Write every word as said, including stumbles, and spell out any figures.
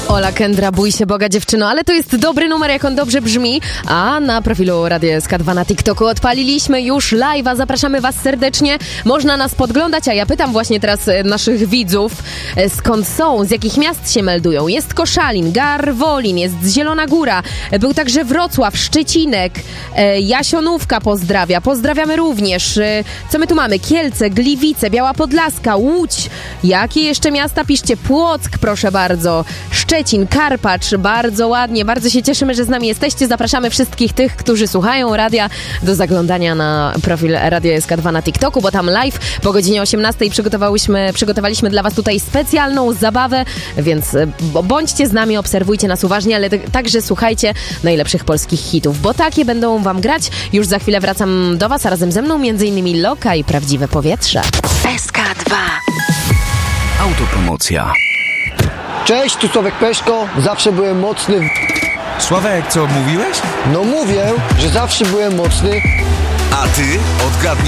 Ola Kendra, bój się Boga dziewczyno, ale to jest dobry numer, jak on dobrze brzmi. A na profilu Radia S K dwa na TikToku odpaliliśmy już live'a, zapraszamy was serdecznie. Można nas podglądać, a ja pytam właśnie teraz naszych widzów, skąd są, z jakich miast się meldują. Jest Koszalin, Garwolin, jest Zielona Góra, był także Wrocław, Szczecinek, Jasionówka pozdrawia, pozdrawiamy również. Co my tu mamy? Kielce, Gliwice, Biała Podlaska, Łódź. Jakie jeszcze miasta? Piszcie. Płock, proszę bardzo. Szczecin, Karpacz, bardzo ładnie, bardzo się cieszymy, że z nami jesteście. Zapraszamy wszystkich tych, którzy słuchają radia, do zaglądania na profil Radia S K dwa na TikToku, bo tam live po godzinie osiemnastej przygotowałyśmy, przygotowaliśmy dla was tutaj specjalną zabawę, więc bądźcie z nami, obserwujcie nas uważnie, ale także słuchajcie najlepszych polskich hitów, bo takie będą wam grać. Już za chwilę wracam do was, a razem ze mną między innymi Loka i Prawdziwe Powietrze. S K dwa. Autopromocja. Cześć, tu Sławek Peszko, zawsze byłem mocny w... Sławek, co mówiłeś? No mówię, że zawsze byłem mocny. A ty odgadnij